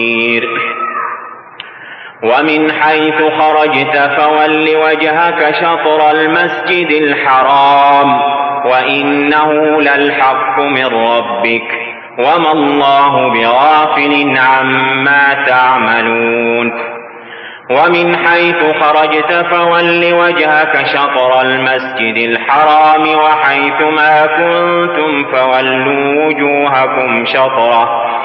ومن حيث خرجت فول وجهك شطر المسجد الحرام وإنه للحق من ربك وما الله بغافل عما تعملون ومن حيث خرجت فول وجهك شطر المسجد الحرام وحيث ما كنتم فولوا وجوهكم شطره